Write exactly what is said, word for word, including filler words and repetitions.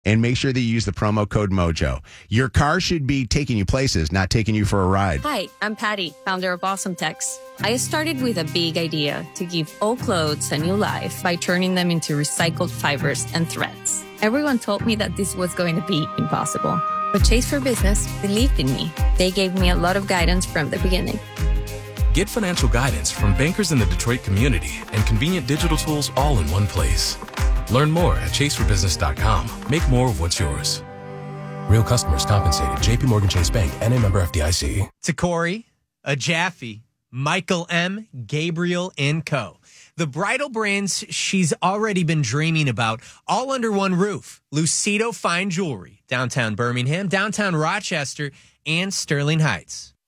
and make sure that you use the promo code Mojo. Your car should be taking you places, not taking you for a ride. Hi, I'm Patty, founder of Awesome Tex. I started with a big idea to give old clothes a new life by turning them into recycled fibers and threads. Everyone told me that this was going to be impossible. But Chase for Business believed in me. They gave me a lot of guidance from the beginning. Get financial guidance from bankers in the Detroit community and convenient digital tools all in one place. Learn more at chase for business dot com. Make more of what's yours. Real customers compensated. J P Morgan Chase Bank, N A member F D I C. To Corey, a Jaffe, Michael M., Gabriel, and Co. The bridal brands she's already been dreaming about, all under one roof. Lucido Fine Jewelry, downtown Birmingham, downtown Rochester, and Sterling Heights.